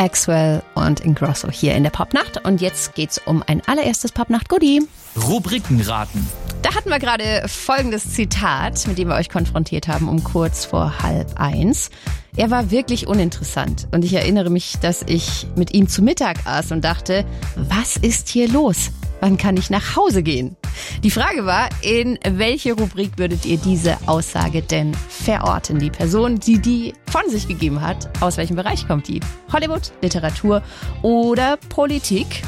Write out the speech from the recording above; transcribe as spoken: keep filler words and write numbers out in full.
Axwell und Ingrosso hier in der Popnacht. Und jetzt geht's um ein allererstes Popnacht-Goodie. Rubrikenraten. Da hatten wir gerade folgendes Zitat, mit dem wir euch konfrontiert haben, um kurz vor halb eins. Er war wirklich uninteressant und ich erinnere mich, dass ich mit ihm zu Mittag aß und dachte, was ist hier los? Wann kann ich nach Hause gehen? Die Frage war, in welche Rubrik würdet ihr diese Aussage denn verorten? Die Person, die die von sich gegeben hat, aus welchem Bereich kommt die? Hollywood, Literatur oder Politik?